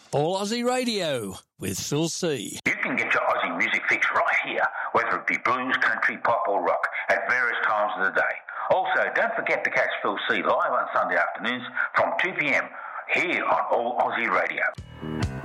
All Aussie Radio with Phil C. You can get your Aussie music fix right here, whether it be blues, country, pop or rock, at various times of the day. Also, don't forget to catch Phil C live on Sunday afternoons from 2 p.m. here on All Aussie Radio.